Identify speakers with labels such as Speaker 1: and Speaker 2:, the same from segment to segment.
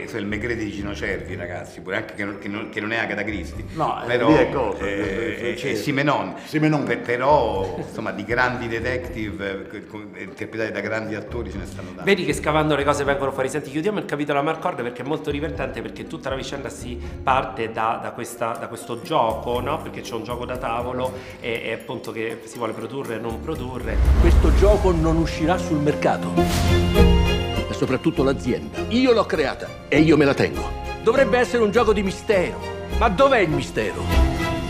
Speaker 1: il Maigret di Gino Cervi, ragazzi, pure anche che non è Agatha Christie.
Speaker 2: No,
Speaker 1: però
Speaker 2: lì è cosa,
Speaker 1: è Simenon. Però insomma di grandi detective interpretati da grandi attori ce ne stanno tanti.
Speaker 3: Vedi che scavando le cose vengono fuori. Senti, chiudiamo il capitolo Amarcord perché è molto divertente, perché tutta la vicenda si parte da questo gioco, no? Perché c'è un gioco da tavolo e appunto che si vuole produrre e non produrre.
Speaker 4: Questo gioco non uscirà sul mercato. E soprattutto l'azienda. Io l'ho creata e io me la tengo. Dovrebbe essere un gioco di mistero. Ma dov'è il mistero?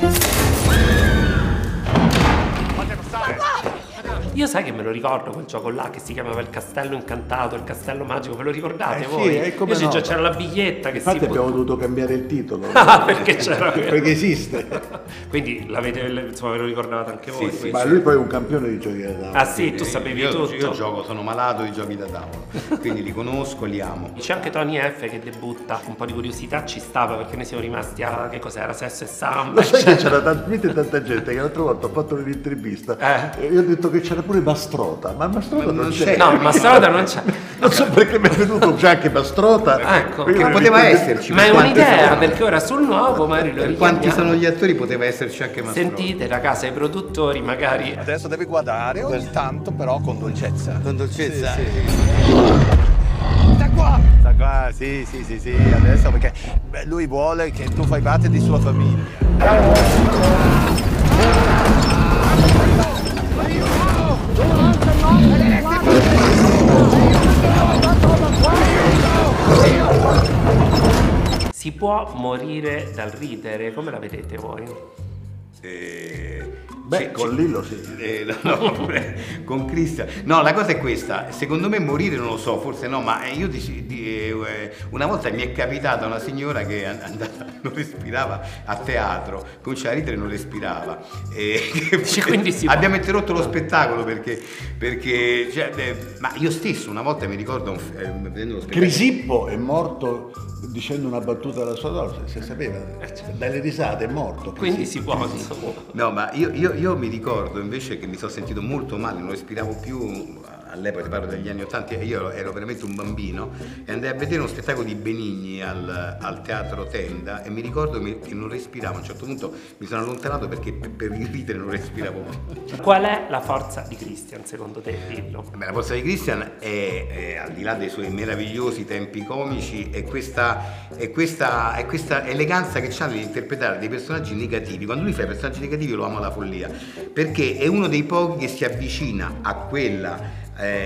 Speaker 3: Io sai che me lo ricordo quel gioco là che si chiamava il Castello Incantato, il Castello Magico, ve lo ricordate voi?
Speaker 2: Sì,
Speaker 3: Io c'era la biglietta che
Speaker 2: infatti abbiamo dovuto cambiare il titolo.
Speaker 3: perché c'era
Speaker 2: perché esiste.
Speaker 3: Quindi insomma ve lo ricordavate anche voi?
Speaker 1: Sì,
Speaker 2: Ma lui poi è un campione di giochi da tavolo.
Speaker 3: Ah sì, tu sapevi tutto.
Speaker 1: Io gioco, sono malato di giochi da tavolo, quindi li conosco, li amo.
Speaker 3: C'è anche Tony F che debutta, un po' di curiosità ci stava perché noi siamo rimasti a che cos'era, Sesso e Samba.
Speaker 2: Lo sai che c'era tanta gente che l'altra volta ho fatto un'intervista e io ho detto che c'era pure Mastrota, ma Mastrota non c'è.
Speaker 3: No, Mastrota non c'è.
Speaker 2: Non so perché mi è venuto già anche Mastrota.
Speaker 3: Ecco,
Speaker 1: ma poteva esserci.
Speaker 3: ma è un'idea perché ora sul nuovo magari lo
Speaker 1: Quanti
Speaker 3: richiamiamo.
Speaker 1: sono gli attori, poteva esserci anche Mastrota.
Speaker 3: Sentite da casa i produttori magari.
Speaker 5: Adesso devi guardare ogni tanto, però con dolcezza.
Speaker 1: Con dolcezza?
Speaker 5: Sì. Sta qua, sì, adesso perché lui vuole che tu fai parte di sua famiglia.
Speaker 3: Si può morire dal ridere, come la vedete voi?
Speaker 2: Con Lillo sì.
Speaker 1: Con Christian. No, la cosa è questa, secondo me morire non lo so, forse no, ma io una volta mi è capitata una signora che non respirava a teatro, cominciava a ridere e non respirava.
Speaker 3: Quindi
Speaker 1: abbiamo interrotto lo spettacolo perché ma io stesso una volta mi ricordo vedendo lo spettacolo.
Speaker 2: Crisippo è morto dicendo una battuta alla sua donna, si sapeva, dalle risate è morto.
Speaker 3: Quindi si può.
Speaker 1: No, ma io mi ricordo invece che mi sono sentito molto male, non respiravo più, all'epoca ti parlo degli anni '80, io ero veramente un bambino e andai a vedere uno spettacolo di Benigni al Teatro Tenda e mi ricordo che non respiravo, a un certo punto mi sono allontanato perché per ridere non respiravo più.
Speaker 3: Qual è la forza di Christian secondo te, Lillo?
Speaker 1: Beh, la forza di Christian è al di là dei suoi meravigliosi tempi comici, è questa eleganza che ha nell'interpretare dei personaggi negativi. Quando lui fa i personaggi negativi io lo amo alla follia, perché è uno dei pochi che si avvicina a quella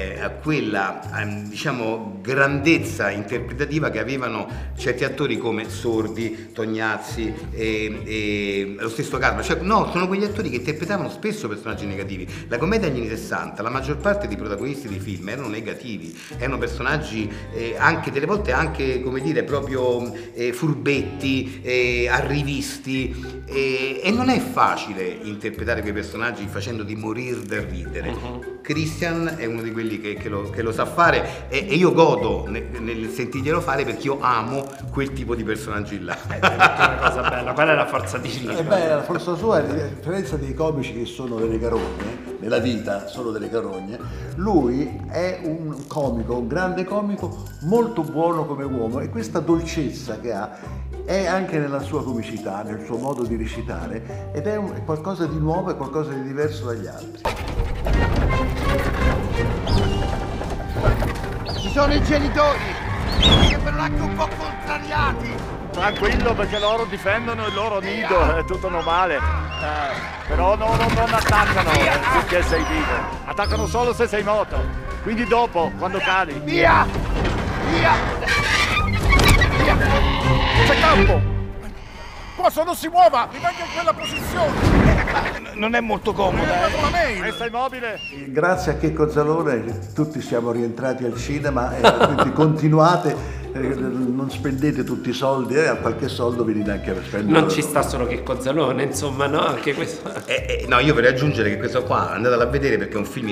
Speaker 1: diciamo grandezza interpretativa che avevano certi attori come Sordi, Tognazzi e lo stesso Carlo. Cioè, no, sono quegli attori che interpretavano spesso personaggi negativi. La commedia degli anni '60, la maggior parte dei protagonisti dei film erano negativi, erano personaggi anche delle volte anche, come dire, proprio furbetti, arrivisti, e non è facile interpretare quei personaggi facendo di morir dal ridere. Christian è uno di quelli che lo sa fare e io godo nel sentirglielo fare perché io amo quel tipo di personaggi là.
Speaker 3: È una cosa bella, qual è la forza di Lillo?
Speaker 2: La forza sua, a differenza dei comici che sono delle carogne, nella vita sono delle carogne, lui è un comico, un grande comico, molto buono come uomo, e questa dolcezza che ha è anche nella sua comicità, nel suo modo di recitare, ed è qualcosa di nuovo e qualcosa di diverso dagli altri.
Speaker 6: Ci sono i genitori, che però anche un po' contrariati.
Speaker 5: Tranquillo, perché loro difendono il loro nido, è tutto normale. Però non attaccano finché sei vivo. Attaccano solo se sei morto. Quindi dopo, quando cadi.
Speaker 6: Via! C'è campo! Posso, non si muova! Rimanga in quella posizione!
Speaker 1: Non è molto comoda.
Speaker 5: Resta immobile.
Speaker 2: Grazie a Checco Zalone tutti siamo rientrati al cinema e quindi continuate, non spendete tutti i soldi, a qualche soldo venite anche a spendere.
Speaker 3: Non ci sta solo Checco Zalone, insomma, no? Anche questo.
Speaker 1: No, io vorrei aggiungere che questo qua andatelo a vedere perché è un film